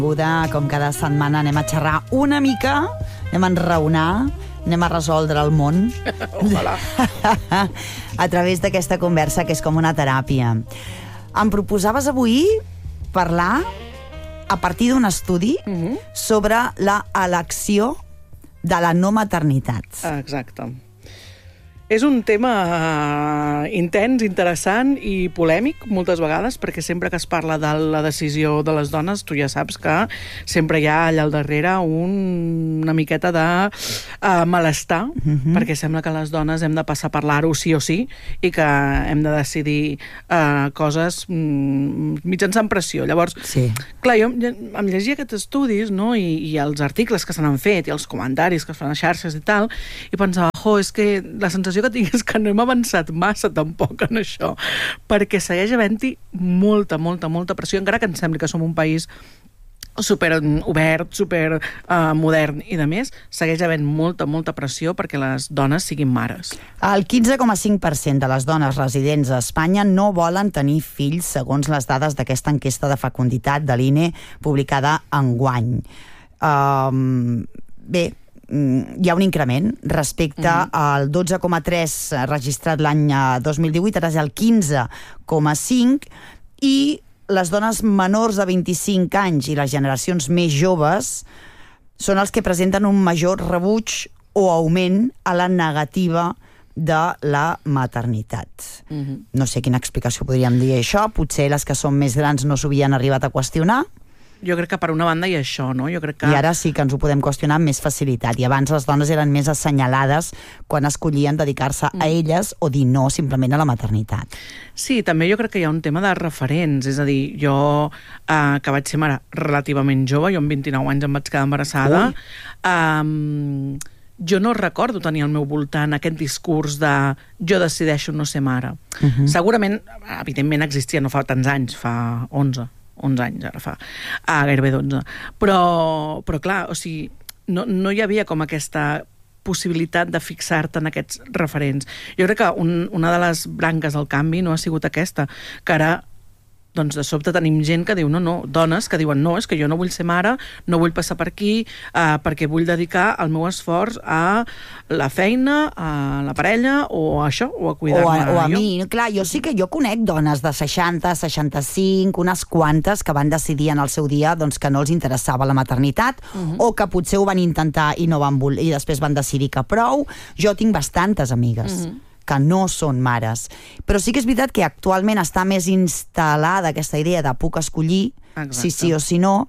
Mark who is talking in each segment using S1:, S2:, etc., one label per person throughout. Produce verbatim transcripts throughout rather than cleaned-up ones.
S1: Com cada setmana anem a xerrar una mica, anem a enraonar, anem a resoldre el món a través d'aquesta conversa que és com una teràpia. Em proposaves avui parlar a partir d'un estudi uh-huh. sobre la elecció de la no maternitat.
S2: Exacte. És un tema intens, interessant i polèmic moltes vegades, perquè sempre que es parla de la decisió de les dones, tu ja saps que sempre hi ha allà al darrere un, una miqueta de uh, malestar, uh-huh. perquè sembla que les dones hem de passar a parlar-ho sí o sí i que hem de decidir uh, coses mm, mitjançant pressió. Llavors,
S1: sí.
S2: clar, jo em llegia aquests estudis, no? I, i els articles que se n'han fet i els comentaris que es fan a xarxes i tal, i pensava, jo, és que la sensació que tinc és que no hem avançat massa tampoc en això, perquè segueix havent-hi molta, molta, molta pressió, encara que ens sembli que som un país super obert, super uh, modern i de més, segueix havent molta, molta pressió perquè les dones siguin mares.
S1: El quinze coma cinc per cent de les dones residents a Espanya no volen tenir fills, segons les dades d'aquesta enquesta de fecunditat de l'I N E publicada enguany. Um, bé, hi ha un increment respecte mm-hmm. al dotze coma tres registrat l'any dos mil divuit, ara és el quinze coma cinc, i les dones menors de vint-i-cinc anys i les generacions més joves són els que presenten un major rebuig o augment a la negativa de la maternitat. Mm-hmm. No sé quina explicació podríem dir això, potser les que són més grans no s'ho havien arribat a qüestionar.
S2: Jo crec que per una banda hi ha això, no? Jo crec que...
S1: I ara sí que ens ho podem qüestionar amb més facilitat. I abans les dones eren més assenyalades quan escollien dedicar-se mm. a elles o dir no simplement a la maternitat.
S2: Sí, també jo crec que hi ha un tema de referents. És a dir, jo, eh, que vaig ser mare relativament jove, jo amb vint-i-nou anys em vaig quedar embarassada, eh, jo no recordo tenir al meu voltant aquest discurs de jo decideixo no ser mare. Uh-huh. Segurament, evidentment existia, no fa tants anys, fa onze onze anys, ara fa, ah, gairebé dotze. Però, però clar, o sigui, no, no hi havia com aquesta possibilitat de fixar-te en aquests referents. Jo crec que un, una de les branques del canvi no ha sigut aquesta, que ara doncs de sobte tenim gent que diu no, no, dones que diuen no, és que jo no vull ser mare, no vull passar per aquí, eh, perquè vull dedicar el meu esforç a la feina, a la parella, o a això, o a cuidar-me
S1: o a, o a
S2: jo.
S1: mi. Clar, jo sí que jo conec dones de seixanta, seixanta-cinc, unes quantes que van decidir en el seu dia doncs, que no els interessava la maternitat, uh-huh. o que potser ho van intentar i no van voler, i després van decidir que prou. Jo tinc bastantes amigues. Uh-huh. que no són mares. Però sí que és veritat que actualment està més instal·lada aquesta idea de puc escollir Exacte. si sí o si no,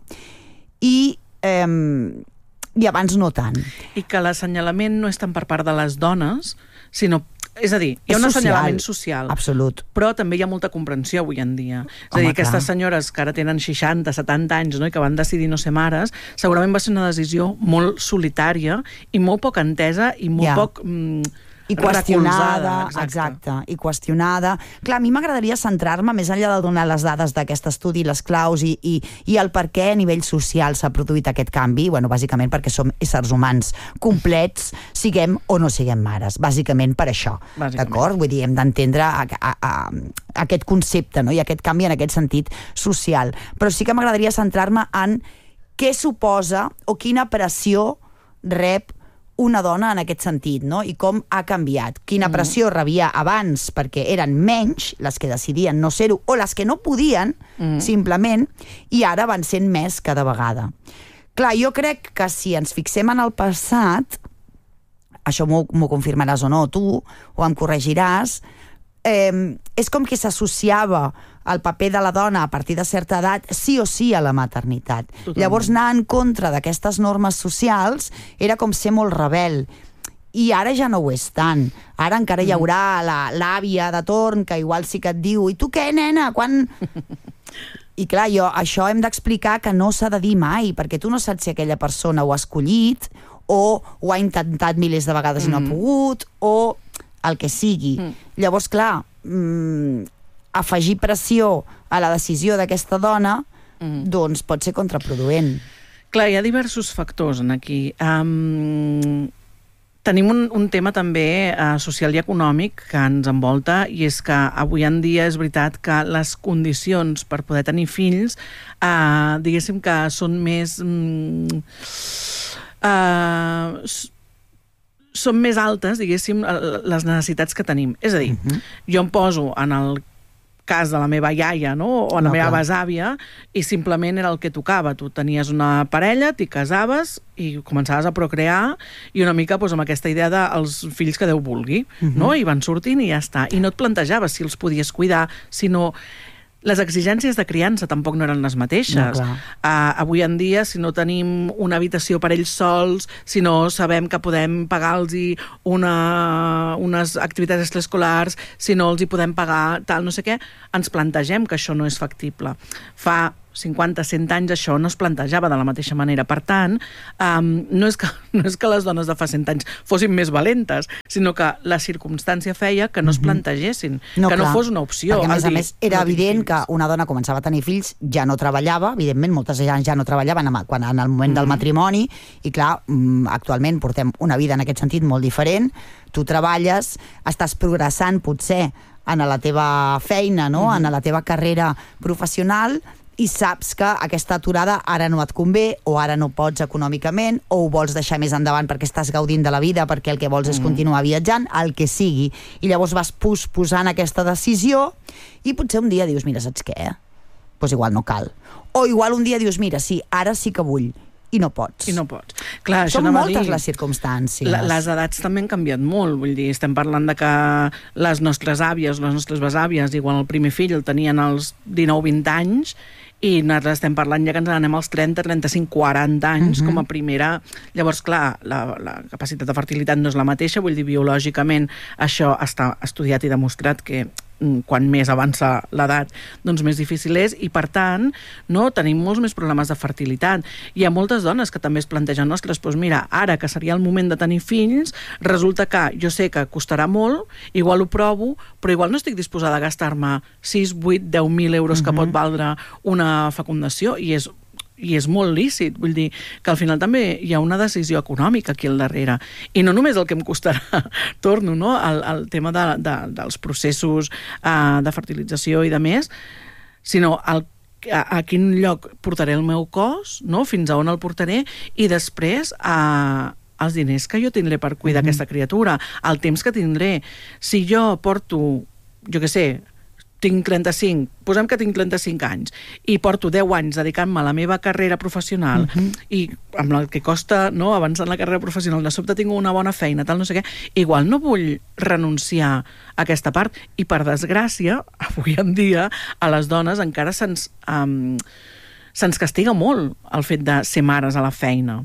S1: i, eh, i abans no tant.
S2: I que l'assenyalament no és tant per part de les dones, sinó és a dir, hi ha un assenyalament social.
S1: Absolut.
S2: Però també hi ha molta comprensió avui en dia. És
S1: Home,
S2: a dir, aquestes
S1: clar.
S2: senyores que ara tenen seixanta, setanta anys, no?, i que van decidir no ser mares, segurament va ser una decisió molt solitària i molt poc entesa i molt
S1: ja.
S2: poc... Mm,
S1: i qüestionada,
S2: exacte.
S1: exacte, i qüestionada. Clar, a mi m'agradaria centrar-me, més enllà de donar les dades d'aquest estudi, les claus i, i, i el per què a nivell social s'ha produït aquest canvi, bueno, bàsicament perquè som éssers humans complets, siguem o no siguem mares, bàsicament per això, d'acord? Vull dir, hem d'entendre a, a, a, aquest concepte, no?, i aquest canvi en aquest sentit social. Però sí que m'agradaria centrar-me en què suposa o quina pressió rep una dona en aquest sentit, no? I com ha canviat. Quina pressió mm. rebia abans perquè eren menys les que decidien no ser-ho o les que no podien, mm. simplement, i ara van sent més cada vegada. Clar, jo crec que si ens fixem en el passat, això m'ho, m'ho confirmaràs o no tu, o em corregiràs, eh, és com que s'associava el paper de la dona a partir de certa edat sí o sí a la maternitat. Totalment. Llavors anar en contra d'aquestes normes socials era com ser molt rebel. I ara ja no ho és tant. Ara encara hi haurà la, l'àvia de torn que igual sí que et diu i tu què, nena? Quan... I clar, jo, això hem d'explicar que no s'ha de dir mai, perquè tu no saps si aquella persona ho ha escollit o ho ha intentat milers de vegades mm. i no ha pogut, o el que sigui. Mm. Llavors, clar, mmm, afegir pressió a la decisió d'aquesta dona mm. doncs pot ser contraproduent.
S2: Clar, hi ha diversos factors en aquí. Um, Tenim un, un tema també eh, social i econòmic que ens envolta, i és que avui en dia és veritat que les condicions per poder tenir fills, eh, diguéssim que són més... Mm, eh, són més altes, diguéssim, les necessitats que tenim. És a dir, uh-huh. jo em poso en el cas de la meva iaia, no? O la no, meva clar. besàvia, i simplement era el que tocava. Tu tenies una parella, t'hi casaves i començaves a procrear, i una mica doncs, amb aquesta idea dels fills que Déu vulgui, uh-huh. no? I van sortint i ja està. I no et plantejaves si els podies cuidar, sinó... Les exigències de criança tampoc no eren les mateixes. No, uh, avui en dia, si no tenim una habitació per ells sols, si no sabem que podem pagar-los una, unes activitats extraescolars, si no els hi podem pagar tal, no sé què, ens plantegem que això no és factible. Fa cinquanta, cent anys això no es plantejava de la mateixa manera. Per tant, um, no, és que, no és que les dones de fa cent anys fossin més valentes, sinó que la circumstància feia que no es plantegessin, no, que clar, no fos una opció.
S1: Perquè, a més
S2: dir,
S1: a més, era no evident que una dona començava a tenir fills, ja no treballava, evidentment, moltes ja no treballaven quan, en el moment mm-hmm. del matrimoni, i clar, actualment portem una vida en aquest sentit molt diferent, tu treballes, estàs progressant potser en la teva feina, no? Mm-hmm. en la teva carrera professional, i saps que aquesta aturada ara no et convé, o ara no pots econòmicament, o ho vols deixar més endavant perquè estàs gaudint de la vida, perquè el que vols mm. és continuar viatjant, el que sigui. I llavors vas posposant aquesta decisió, i potser un dia dius, mira, saps què? Doncs pues igual no cal. O igual un dia dius, mira, sí, ara sí que vull, i no pots.
S2: I no pots. Clar,
S1: Són moltes dir, les circumstàncies.
S2: La, les edats també han canviat molt, vull dir, estem parlant de que les nostres àvies, les nostres besàvies, igual el primer fill el tenien als dinou vint anys, i nosaltres estem parlant ja que ens anem als trenta, trenta-cinc, quaranta anys uh-huh. com a primera. Llavors, clar, la, la capacitat de fertilitat no és la mateixa, vull dir, biològicament això està estudiat i demostrat que quan més avança l'edat, doncs més difícil és, i per tant, no, tenim molts més problemes de fertilitat. Hi ha moltes dones que també es plantegen, ostres, doncs mira, ara que seria el moment de tenir fills, resulta que jo sé que costarà molt, igual ho provo, però igual no estic disposada a gastar-me sis, vuit, deu mil euros uh-huh. que pot valdre una fecundació, i és i és molt lícit, vull dir que al final també hi ha una decisió econòmica aquí al darrere, i no només el que em costarà, torno, no?, al, al tema de, de, dels processos uh, de fertilització i de més, sinó el, a, a quin lloc portaré el meu cos, no?, fins a on el portaré, i després a uh, els diners que jo tindré per cuidar mm-hmm. aquesta criatura, el temps que tindré. Si jo porto, jo què sé, tinc trenta-cinc, posem que tinc trenta-cinc anys, i porto deu anys dedicant-me a la meva carrera professional, uh-huh. i amb el que costa, no, avançar en la carrera professional, de sobte tinc una bona feina, tal, no sé què, igual no vull renunciar a aquesta part, i per desgràcia, avui en dia, a les dones encara se'ns, um, se'ns castiga molt el fet de ser mares a la feina.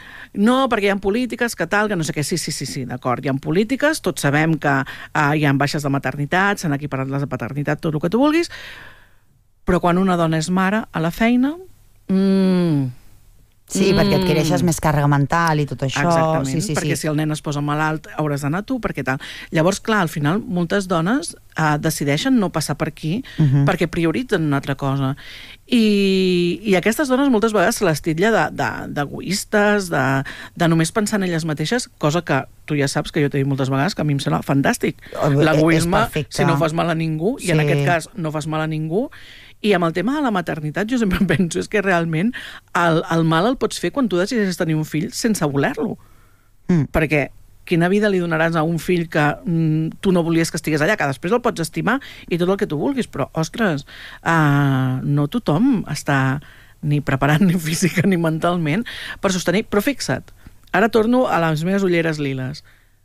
S2: No, perquè hi ha polítiques, que tal, que no sé què, sí, sí, sí, sí, d'acord, hi ha polítiques, tots sabem que uh, hi ha baixes de maternitat, s'han equiparat les de paternitat, tot el que tu vulguis, però quan una dona és mare a la feina... Mmm,
S1: Sí, mm. perquè adquireixes més càrrega mental i tot això.
S2: Exactament,
S1: sí, sí,
S2: perquè
S1: sí.
S2: si el nen es posa malalt hauràs d'anar tu, perquè tal. Llavors, clar, al final moltes dones uh, decideixen no passar per aquí uh-huh. perquè prioritzen una altra cosa. I, i aquestes dones moltes vegades se les titlla d'egoistes, de, de, de, de només pensar en elles mateixes, cosa que tu ja saps que jo t'he dit moltes vegades que a mi em sembla fantàstic. L'egoisme, si no fas mal a ningú, i sí. en aquest cas no fas mal a ningú. I amb el tema de la maternitat jo sempre penso és que realment el, el mal el pots fer quan tu decideixes tenir un fill sense voler-lo. Mm. Perquè quina vida li donaràs a un fill que mm, tu no volies que estigués allà, que després el pots estimar i tot el que tu vulguis, però, ostres, uh, no tothom està ni preparat ni física ni mentalment per sostenir. Però fixa't, ara torno a les meves ulleres liles.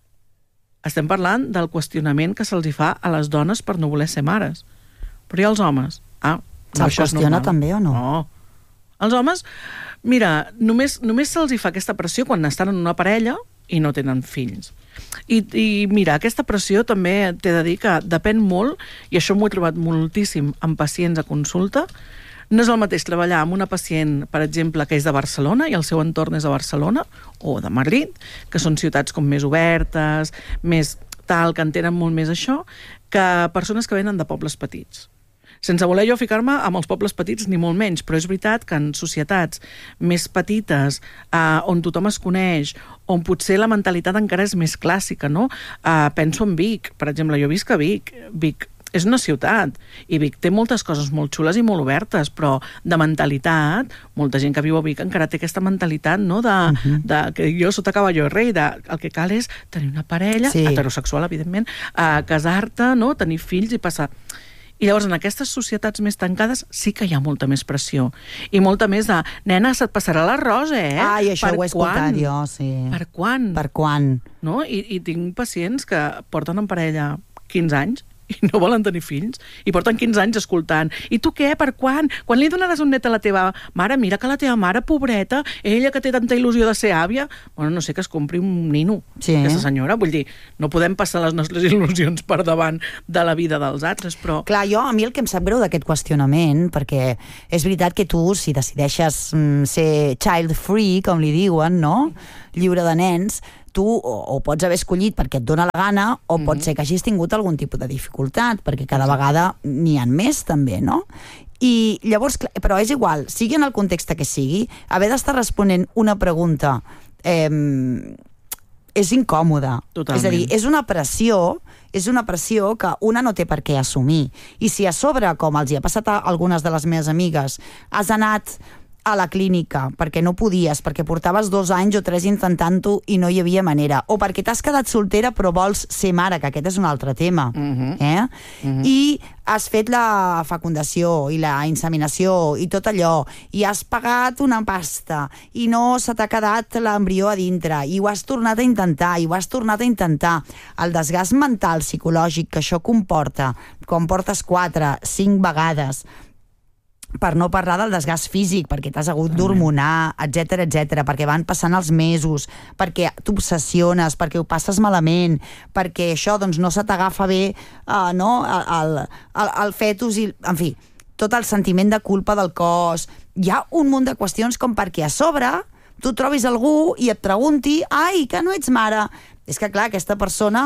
S2: Estem parlant del qüestionament que se'ls hi fa a les dones per no voler ser mares. Però i als homes? Ah, no,
S1: se'ls qüestiona també o no?
S2: No. Els homes, mira, només, només se'ls hi fa aquesta pressió quan estan en una parella i no tenen fills. I, i mira, aquesta pressió també t'he de dir que depèn molt, i això m'ho he trobat moltíssim amb pacients a consulta. No és el mateix treballar amb una pacient, per exemple, que és de Barcelona i el seu entorn és de Barcelona, o de Madrid, que són ciutats com més obertes, més tal, que entenen molt més això, que persones que venen de pobles petits. sense voler jo ficar-me amb els pobles petits ni molt menys, però és veritat que en societats més petites, eh, on tothom es coneix, on potser la mentalitat encara és més clàssica, no? Eh, penso en Vic, per exemple, jo visc a Vic, Vic és una ciutat, i Vic té moltes coses molt xules i molt obertes, però de mentalitat, molta gent que viu a Vic encara té aquesta mentalitat, no?, de, uh-huh. de que jo sota caballo rei, de, el que cal és tenir una parella, sí. heterosexual, evidentment, eh, casar-te, no?, tenir fills i passar... I llavors, en aquestes societats més tancades sí que hi ha molta més pressió. I molta més de, nena, se't passarà l'arròs, eh?
S1: Ai, això
S2: per
S1: ho he escoltat
S2: quan?
S1: jo, sí.
S2: Per quan?
S1: Per quan?
S2: No? I, I tinc pacients que porten en parella quinze anys i no volen tenir fills, i porten quinze anys escoltant. I tu què? Per quan? Quan li donaràs un net a la teva mare? Mira que la teva mare, pobreta, ella que té tanta il·lusió de ser àvia, bueno, no sé, que es compri un nino,
S1: sí.
S2: aquesta senyora. Vull dir, no podem passar les nostres il·lusions per davant de la vida dels altres, però...
S1: Clar, jo, a mi el que em sap greu d'aquest qüestionament, perquè és veritat que tu, si decideixes mm, ser child free, com li diuen, no?, lliure de nens, tu o, o pots haver escollit perquè et dóna la gana, o mm-hmm. pot ser que hagis tingut algun tipus de dificultat, perquè cada vegada n'hi ha més, també, no? I llavors, però és igual, sigui en el context que sigui, haver d'estar responent una pregunta eh, és incòmode.
S2: Totalment.
S1: És a dir, és una pressió, és una pressió que una no té per què assumir. I si a sobre, com els hi ha passat a algunes de les meves amigues, has anat a la clínica perquè no podies, perquè portaves dos anys o tres intentant-ho i no hi havia manera, o perquè t'has quedat soltera però vols ser mare, que aquest és un altre tema, uh-huh. eh? Uh-huh. I has fet la fecundació i la inseminació i tot allò, i has pagat una pasta i no se t'ha quedat l'embrió a dintre, i ho has tornat a intentar, i ho has tornat a intentar. El desgast mental, psicològic que això comporta, quan portes quatre, cinc vegades, per no parlar del desgast físic, perquè t'has hagut d'hormonar, etcètera, etcètera, perquè van passant els mesos, perquè t'obsessiones, perquè ho passes malament, perquè això doncs, no se t'agafa bé uh, no? el, el, el fetus, i, en fi, tot el sentiment de culpa del cos. Hi ha un munt de qüestions com perquè a sobre tu trobis algú i et pregunti, ai, que no ets mare. És que clar, aquesta persona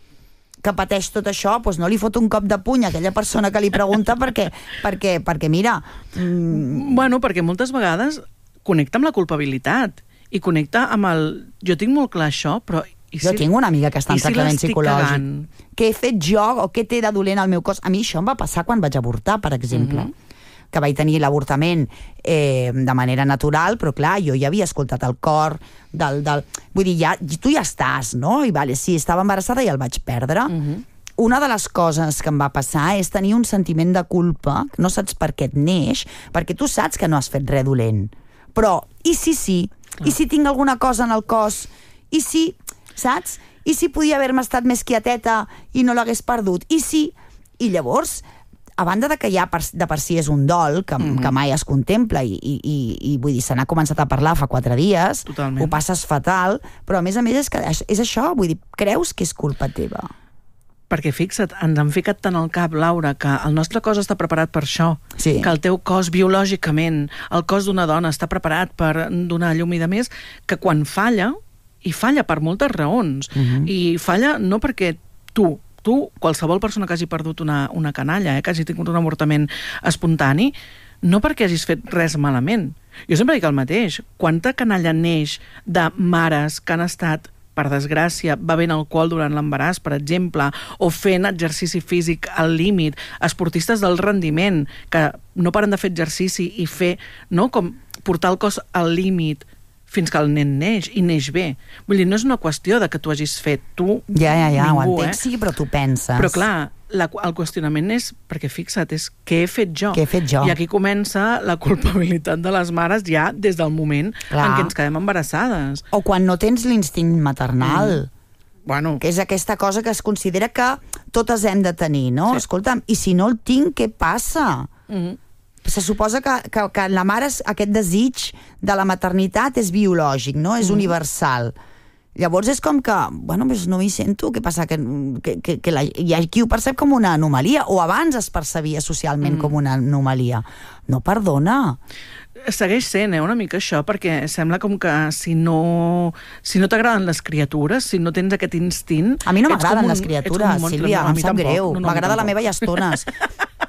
S1: que pateix tot això, doncs no li fot un cop de puny a aquella persona que li pregunta perquè, perquè, perquè mira...
S2: Mm... Bueno, perquè moltes vegades connecta amb la culpabilitat i connecta amb el... Jo tinc molt clar això, però... I
S1: jo si... tinc una amiga que està en tractament
S2: si
S1: psicològic.
S2: Cagant?
S1: Què he fet jo o què té de dolent al meu cos? A mi això em va passar quan vaig avortar, per exemple. Mm-hmm. Que vaig tenir l'avortament eh, de manera natural, però clar, jo ja havia escoltat el cor del... del... Vull dir, ja, tu ja estàs, no? I vale, sí, estava embarassada i el vaig perdre. Uh-huh. Una de les coses que em va passar és tenir un sentiment de culpa, que no saps per què et neix, perquè tu saps que no has fet res dolent. Però, i si sí? Clar. I si tinc alguna cosa en el cos? I si, saps? I si podia haver-me estat més quieteta i no l'hagués perdut? I si... I llavors... a banda de que ja per, de per si és un dol que, mm-hmm. que mai es contempla i, i, i, i vull dir, se n'ha començat a parlar fa quatre dies,
S2: totalment. Ho
S1: passes fatal, però a més a més és, que és això, vull dir, creus que és culpa teva.
S2: Perquè fixa't, ens han ficat tant al cap, Laura, que el nostre cos està preparat per això,
S1: sí.
S2: que el teu cos biològicament, el cos d'una dona està preparat per donar llum i de més, que quan falla, i falla per moltes raons, mm-hmm. i falla no perquè tu tu, qualsevol persona que hagi perdut una, una canalla, eh, que hagi tingut un avortament espontani, no perquè hagis fet res malament. Jo sempre dic el mateix. Quanta canalla neix de mares que han estat, per desgràcia, bevent alcohol durant l'embaràs, per exemple, o fent exercici físic al límit, esportistes del rendiment, que no paren de fer exercici i fer, no?, com portar el cos al límit fins que el nen neix, i neix bé. Vull dir, no és una qüestió de que tu hagis fet tu,
S1: ja, ja, ja,
S2: ningú,
S1: ho entenc,
S2: eh?
S1: Sí, però tu penses.
S2: Però clar, la, el qüestionament és, perquè fixa't, és què he fet jo?
S1: Què he fet jo?
S2: I aquí comença la culpabilitat de les mares ja des del moment clar. En què ens quedem embarassades.
S1: O quan no tens l'instint maternal.
S2: Mm. Bueno.
S1: Que és aquesta cosa que es considera que totes hem de tenir, no?
S2: Sí.
S1: Escolta'm, i si no el tinc, què passa?
S2: Mm.
S1: Se suposa que, que, que en la mare aquest desig de la maternitat és biològic, no? És mm. universal. Llavors és com que, bueno, pues no m'hi sento, què passa? Que, que, que, que la, hi ha qui ho percep com una anomalia, o abans es percebia socialment mm. com una anomalia. No, perdona.
S2: Segueix sent, eh, una mica això, perquè sembla com que si no, si no t'agraden les criatures, si no tens aquest instint...
S1: A mi no m'agraden les criatures, Sílvia, em sap greu.
S2: No, no,
S1: m'agrada la meva i a estones.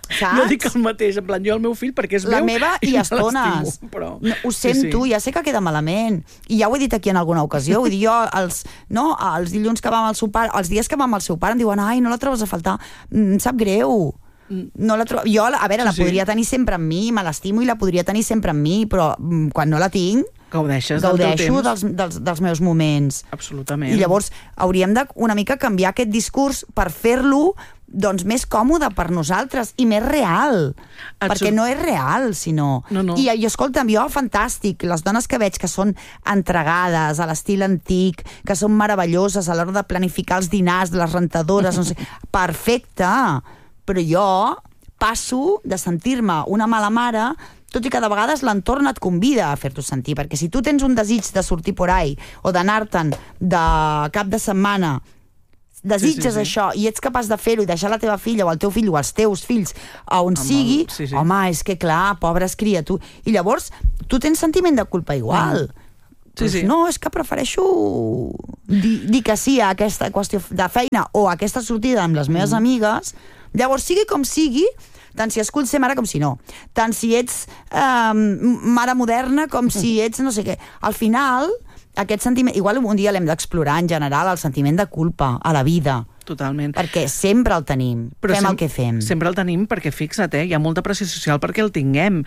S1: saps?
S2: Jo dic el mateix, en plan, jo el meu fill perquè és
S1: la
S2: meu
S1: meva i, i estones.
S2: Però...
S1: No, ho sento, sí, sí. Ja sé que queda malament. I ja ho he dit aquí en alguna ocasió. Vull dir, jo, els, no, els dilluns que vam al seu pare, els dies que vam al seu pare em diuen, ai, no la trobes a faltar. Em sap greu. No la tro... Jo, a veure, sí, la podria sí. tenir sempre amb mi, me l'estimo i la podria tenir sempre amb mi, però quan no la tinc,
S2: gaudeixes
S1: gaudeixo dels, dels, dels meus moments.
S2: Absolutament.
S1: I llavors hauríem de una mica canviar aquest discurs per fer-lo doncs més còmode per nosaltres i més real, Absolut... perquè no és real, sinó...
S2: No, no.
S1: I, i escolta'm, jo, fantàstic, les dones que veig que són entregades a l'estil antic, que són meravelloses a l'hora de planificar els dinars, les rentadores, no sé, perfecte, però jo passo de sentir-me una mala mare, tot i que de vegades l'entorn et convida a fer-t'ho sentir, perquè si tu tens un desig de sortir por ahí o d'anar-te'n de cap de setmana, desitges sí, sí, sí. això i ets capaç de fer-ho i deixar la teva filla o el teu fill o els teus fills a on Amb sigui, el... sí, sí. home, és que clar, pobres criatures. I llavors tu tens sentiment de culpa igual. Mm. Sí, pues sí. No, és que prefereixo dir, dir que sí a aquesta qüestió de feina o a aquesta sortida amb les meves mm. amigues. Llavors, sigui com sigui, tant si esculls ser mare com si no, tant si ets eh, mare moderna com si ets no sé què. Al final, aquest sentiment, igual un dia l'hem d'explorar en general, el sentiment de culpa a la vida.
S2: Totalment.
S1: Perquè sempre el tenim, Però fem sem el que fem.
S2: Sempre el tenim perquè, fixa't, eh, hi ha molta pressió social perquè el tinguem.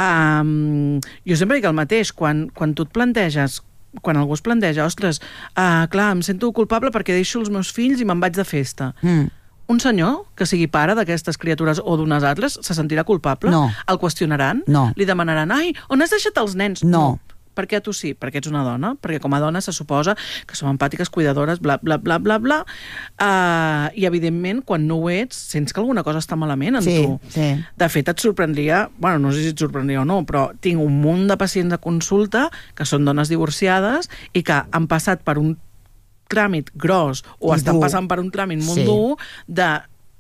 S2: Um, jo sempre dic el mateix, quan, quan tu et planteges, quan algú es planteja, ostres, uh, clar, em sento culpable perquè deixo els meus fills i me'n vaig de festa. Mm. Un senyor que sigui pare d'aquestes criatures o d'unes altres se sentirà culpable?
S1: No.
S2: El qüestionaran?
S1: No.
S2: Li demanaran, ai, on has deixat els nens?
S1: No.
S2: no. Per què tu sí? Perquè ets una dona, perquè com a dona se suposa que som empàtiques, cuidadores, bla, bla, bla, bla, bla. Uh, I, evidentment, quan no ho ets, sents que alguna cosa està malament en
S1: sí,
S2: tu.
S1: Sí.
S2: De fet, et sorprendria, bueno, no sé si et sorprendria o no, però tinc un munt de pacients de consulta que són dones divorciades i que han passat per un tràmit gros o I estan dur. passant per un tràmit molt sí. dur de...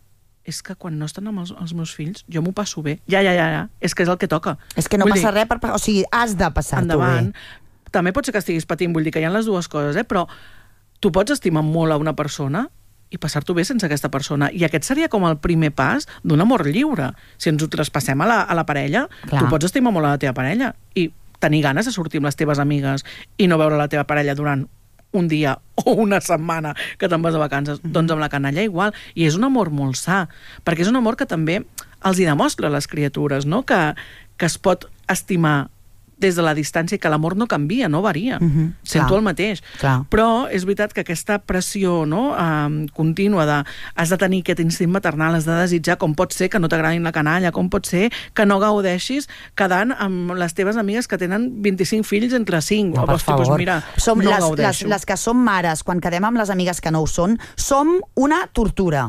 S2: és que quan no estan amb els, els meus fills jo m'ho passo bé. Ja, ja, ja, ja. És que és el que toca.
S1: És que no
S2: vull
S1: passa
S2: dir,
S1: res per... O sigui, has de passar-t'ho bé.
S2: També pot ser que estiguis patint, vull dir que hi ha les dues coses, eh? Però tu pots estimar molt a una persona i passar-t'ho bé sense aquesta persona. I aquest seria com el primer pas d'un amor lliure. Si ens ho traspassem a la, a la parella, Clar. tu pots estimar molt a la teva parella i tenir ganes de sortir amb les teves amigues i no veure la teva parella durant un dia o una setmana que te'n vas de vacances, mm-hmm. doncs amb la canalla igual. I és un amor molt sa, perquè és un amor que també els hi demostra a les criatures, no? que, que es pot estimar des de la distància i que l'amor no canvia, no varia. Mm-hmm. Sento Clar. el mateix.
S1: Clar.
S2: Però és veritat que aquesta pressió no, um, contínua de has de tenir aquest instint maternal, has de desitjar, com pot ser que no t'agradin la canalla, com pot ser que no gaudeixis quedant amb les teves amigues que tenen vint-i-cinc fills entre cinc.
S1: No, per
S2: Hosti,
S1: favor.
S2: Doncs mira,
S1: som
S2: no
S1: les,
S2: gaudeixo.
S1: Les, les que som mares, quan quedem amb les amigues que no ho són, som una tortura.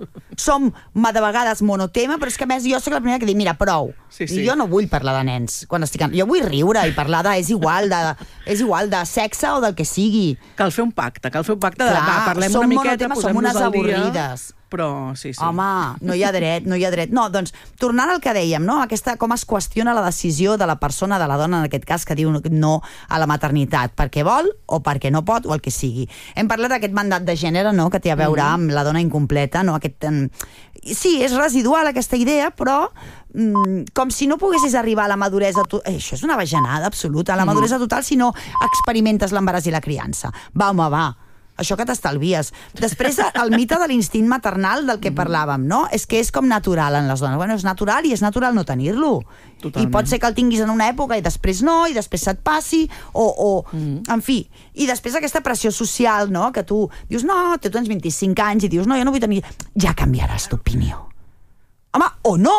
S1: Som, de vegades, monotema, però és que a més jo soc la primera que dic, mira, prou.
S2: Sí, sí.
S1: I jo no vull parlar de nens. Quan estic... Jo vull riure i parlar de... És igual de, és igual de sexe o del que sigui.
S2: Cal fer un pacte, cal fer un pacte.
S1: Clar,
S2: de, va, parlem una miqueta,
S1: posem-nos
S2: som
S1: unes
S2: al dia.
S1: avorrides.
S2: Però, sí, sí.
S1: Home, no hi ha dret, no hi ha dret. No, doncs, tornant al que dèiem, no? Aquesta, com es qüestiona la decisió de la persona, de la dona, en aquest cas, que diu no a la maternitat, perquè vol o perquè no pot, o el que sigui. Hem parlat d'aquest mandat de gènere, no?, que té a veure mm. amb la dona incompleta, no? Aquest, um... sí, és residual aquesta idea, però um, com si no poguessis arribar a la maduresa... To... Eh, això és una bajanada absoluta. A la maduresa total si no experimentes l'embaràs i la criança. Va, home, va. Això que t'estalvies. Després, el mite de l'instint maternal del que parlàvem, no? És que és com natural en les dones. Bueno, és natural i és natural no tenir-lo. I pot ser que el tinguis en una època i després no, i després se't passi, o... o mm. En fi. I després aquesta pressió social, no?, que tu dius, no, tu tens vint-i-cinc anys i dius, no, jo no vull tenir... Ja canviaràs d'opinió. Home, o no,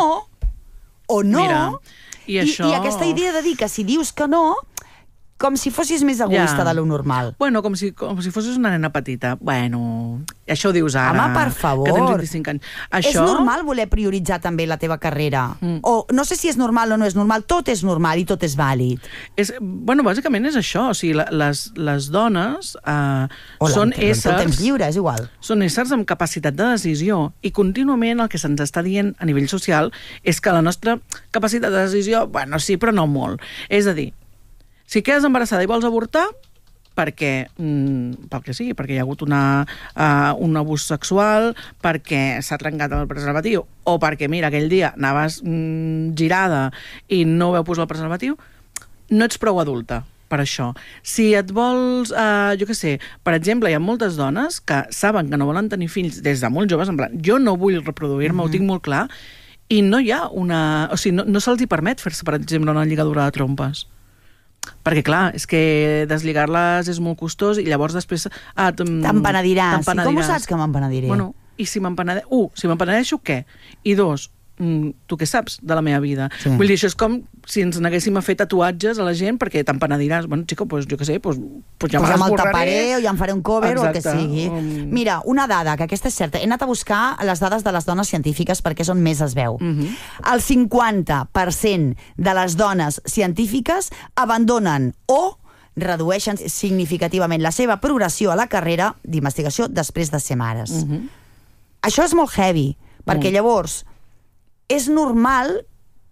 S1: o no...
S2: Mira, i, això...
S1: I, I aquesta idea de dir que si dius que no... com si fossis més egoista ja. de lo normal.
S2: Bueno, com si, com si fossis una nena petita. Bueno, això ho dius ara.
S1: Home, per favor.
S2: Que tens vint-i-cinc anys. Això...
S1: És normal voler prioritzar també la teva carrera. Mm. O no sé si és normal o no és normal, tot és normal i tot és vàlid.
S2: És, bueno, bàsicament és això. O sigui, les, les dones eh, o són éssers...
S1: O el temps lliure, és igual.
S2: Són éssers amb capacitat de decisió. I contínuament el que se'ns està dient a nivell social és que la nostra capacitat de decisió, bueno, sí, però no molt. És a dir, si quedes embarassada i vols avortar, perquè, mm, pel que sigui, perquè hi ha hagut una, uh, un abús sexual, perquè s'ha trencat el preservatiu, o perquè, mira, aquell dia anaves mm, girada i no veu posar el preservatiu, no ets prou adulta per això. Si et vols, eh, jo què sé, per exemple, hi ha moltes dones que saben que no volen tenir fills des de molt joves, en plan, jo no vull reproduir-me, mm-hmm. ho tinc molt clar, i no hi ha una... O sigui, no, no se'ls hi permet fer-se, per exemple, una lligadura de trompes. Perquè, clar, és que deslligar-les és molt costós i llavors després... Ah,
S1: t'empenediràs. I com ho saps que m'empenediré?
S2: Bueno, i si m'empenedeixo... Uh, si m'empenedeixo, què? I dos, tu què saps de la meva vida? Sí. Vull dir, això és com si ens n'haguéssim a fer tatuatges a la gent perquè t'empenediràs. Bueno, xico, pues, jo què sé, pues, pues ja
S1: pues
S2: me
S1: l'esborraré. Pues amb el taparé o ja em faré un cover. Exacte. O el que sigui. Um... Mira, una dada, que aquesta és certa. He anat a buscar les dades de les dones científiques perquè és on més es veu. Uh-huh. El cinquanta per cent de les dones científiques abandonen o redueixen significativament la seva progressió a la carrera d'investigació després de ser mares. Uh-huh. Això és molt heavy, perquè uh-huh. llavors és normal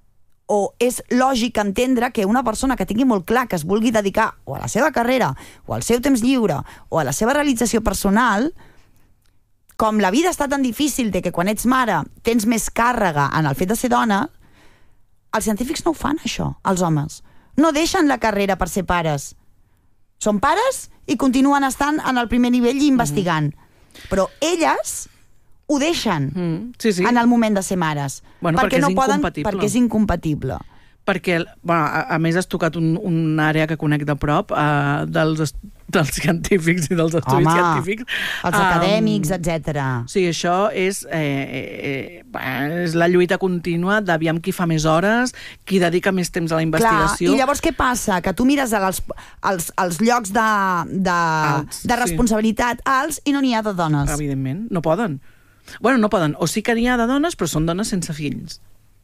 S1: o és lògic entendre que una persona que tingui molt clar que es vulgui dedicar o a la seva carrera, o al seu temps lliure, o a la seva realització personal, com la vida està tan difícil de que quan ets mare tens més càrrega en el fet de ser dona, els científics no ho fan, això, els homes. No deixen la carrera per ser pares. Són pares i continuen estant en el primer nivell i investigant. Mm-hmm. Però elles ho deixen mm, sí, sí. en el moment de ser mares.
S2: Bueno,
S1: perquè,
S2: perquè
S1: no
S2: és
S1: poden,
S2: incompatible.
S1: Perquè és incompatible.
S2: Perquè, bueno, a, a més, has tocat un, una àrea que conec de prop uh, dels, dels científics i dels estudis
S1: Home,
S2: científics.
S1: Els um, acadèmics, etcètera.
S2: Sí, això és, eh, eh, és la lluita contínua d'aviam qui fa més hores, qui dedica més temps a la investigació.
S1: Clar, i llavors què passa? Que tu mires els, els, els llocs de, de, alts, de responsabilitat sí. alts i no n'hi ha de dones.
S2: Evidentment, no poden. Bueno, no poden. O sí que n'hi ha de dones, però són dones sense fills.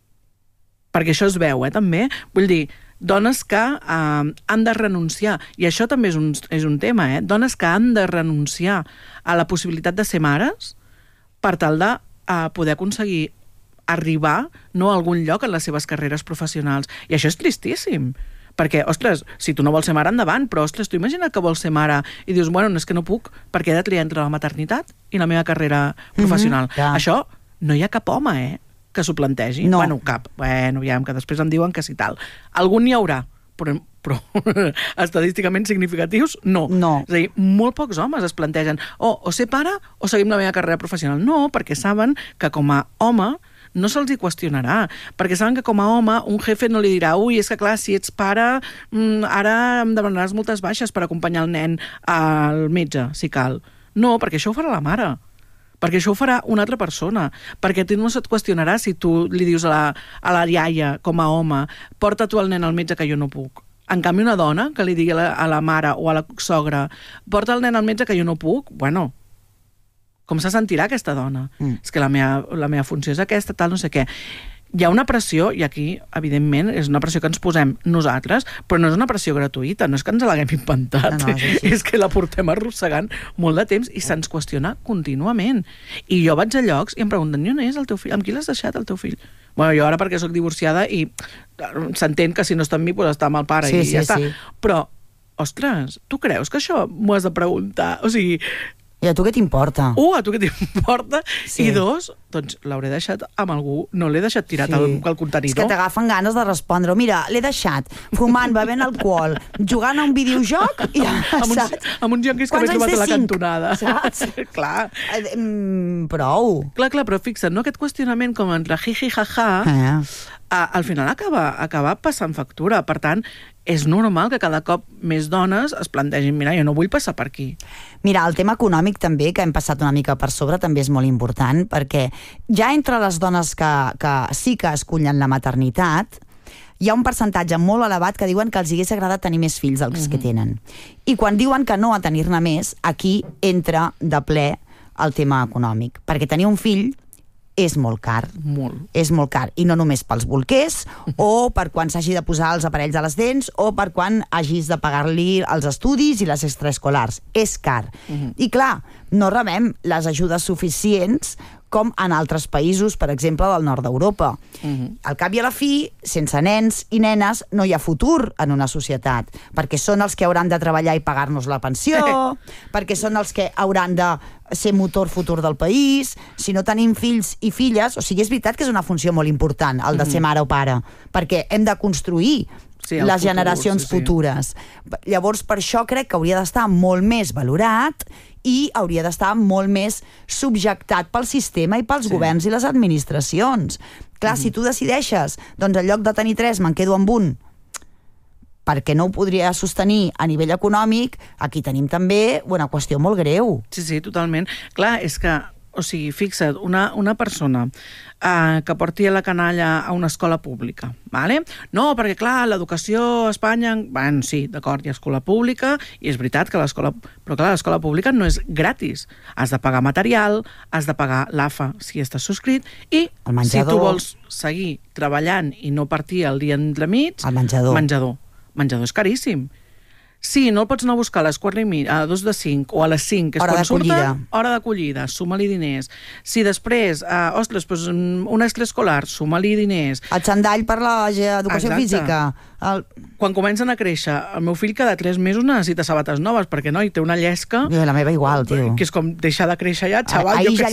S2: Perquè això es veu, eh, també. Vull dir, dones que eh, han de renunciar, i això també és un, és un tema, eh? Dones que han de renunciar a la possibilitat de ser mares per tal de eh, poder aconseguir arribar no, a algun lloc en les seves carreres professionals. I això és tristíssim. Perquè, ostres, si tu no vols ser mare, endavant, però, ostres, tu imagina't que vols ser mare i dius, bueno, no és que no puc, perquè he de triar entre la maternitat i la meva carrera professional. Mm-hmm, yeah. Això no hi ha cap home, eh, que s'ho plantegi.
S1: No.
S2: Bueno, cap. Bueno, aviam, que després em diuen que sí tal. Algun n'hi haurà, però, però estadísticament significatius, no.
S1: no.
S2: És a dir, molt pocs homes es plantegen oh, o ser pare o seguim la meva carrera professional. No, perquè saben que com a home no se'ls hi qüestionarà, perquè saben que com a home un jefe no li dirà ui, és que clar, si ets pare mmm, ara em demanaràs moltes baixes per acompanyar el nen al metge, si cal. No, perquè això ho farà la mare, perquè això ho farà una altra persona, perquè tu no se't qüestionarà si tu li dius a la, a la iaia, com a home, porta tu el nen al metge que jo no puc. En canvi, una dona que li digui a la, a la mare o a la sogra, porta el nen al metge que jo no puc, bueno, com se sentirà aquesta dona? Mm. És que la meva, la meva funció és aquesta, tal, no sé què. Hi ha una pressió, i aquí, evidentment, és una pressió que ens posem nosaltres, però no és una pressió gratuïta, no és que ens l'haguem inventat, no, no, és, és que la portem arrossegant molt de temps i se'ns qüestiona contínuament. I jo vaig a llocs i em pregunten, on és el teu fill? Amb qui l'has deixat, el teu fill? Bueno, jo ara perquè sóc divorciada i s'entén que si no està amb mi, doncs està amb el pare
S1: sí,
S2: i
S1: sí,
S2: ja està.
S1: Sí.
S2: Però, ostres, tu creus que això m'ho has de preguntar? O sigui...
S1: I a tu què t'importa?
S2: Un, a tu què t'importa?
S1: Sí.
S2: I dos, doncs l'hauré deixat amb algú, no l'he deixat tirat sí. al, al contenidor.
S1: És que t'agafen ganes de respondre. Mira, l'he deixat fumant, bevent alcohol, jugant a un videojoc i
S2: amb uns, amb uns yanquis que m'he trobat a la cantonada.
S1: Saps?
S2: Clar.
S1: Eh, mm, prou.
S2: Clar, clar, però fixa't, no? Aquest qüestionament com entre jiji, jaja, eh. a, al final acaba, acaba passant factura. Per tant, és normal que cada cop més dones es plantegin, mira, jo no vull passar per aquí.
S1: Mira, el tema econòmic també, que hem passat una mica per sobre, també és molt important, perquè ja entre les dones que, que sí que escullen la maternitat, hi ha un percentatge molt elevat que diuen que els hagués agradat tenir més fills dels mm-hmm. que tenen. I quan diuen que no a tenir-ne més, aquí entra de ple el tema econòmic. Perquè tenir un fill és molt car.
S2: Molt.
S1: És molt car. I no només pels bolquers, o per quan s'hagi de posar els aparells a les dents, o per quan hagis de pagar-li els estudis i les extraescolars. És car. Uh-huh. I clar, no rebem les ajudes suficients com en altres països, per exemple, del nord d'Europa. Uh-huh. Al cap i a la fi, sense nens i nenes no hi ha futur en una societat, perquè són els que hauran de treballar i pagar-nos la pensió, perquè són els que hauran de ser motor futur del país. Si no tenim fills i filles, o sigui, és veritat que és una funció molt important, el de ser mare o pare, perquè hem de construir sí, les futur, generacions sí, sí. futures. Llavors, per això crec que hauria d'estar molt més valorat i hauria d'estar molt més subjectat pel sistema i pels sí. governs i les administracions. Clar, mm. si tu decideixes, doncs en lloc de tenir tres me'n quedo amb un, perquè no ho podria sostenir a nivell econòmic, aquí tenim també una qüestió molt greu.
S2: Sí, sí, totalment. Clar, és que, o sigui, fixa't, una, una persona eh, que porti la canalla a una escola pública, vale? No, perquè, clar, l'educació a Espanya... Bueno, sí, d'acord, hi ha escola pública, i és veritat que l'escola... Però, clar, l'escola pública no és gratis. Has de pagar material, has de pagar l'A F A si estàs subscrit, i si tu vols seguir treballant i no partir el dia entremig...
S1: El menjador.
S2: Menjador. Menjador és caríssim. Si no el pots anar a buscar a les quatre i mig, a dos de cinc o a les cinc, que és quan surten, hora d'acollida, suma-li diners. Si després, eh, ostres, doncs, un extraescolar, suma-li diners.
S1: El xandall per l'educació
S2: Exacte.
S1: física. El...
S2: Quan comencen a créixer, el meu fill cada tres mesos necessita sabates noves, perquè no, i té una llesca...
S1: I la meva igual, tio.
S2: Que és com deixar de créixer ja, xaval,
S1: Ahir
S2: jo
S1: ja